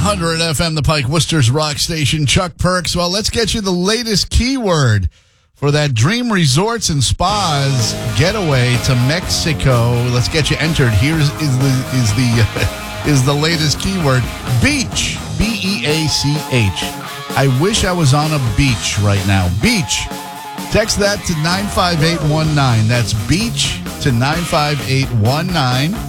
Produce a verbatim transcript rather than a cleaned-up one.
hundred F M, the Pike Worcester's rock station. Chuck Perks. Well, let's get you the latest keyword for that Dream Resorts and Spas getaway to Mexico. Let's get you entered. Here's is the is the is the latest keyword: beach. B E A C H. I wish I was on a beach right now. Beach. Text that to nine five eight one nine. That's beach to nine five eight one nine.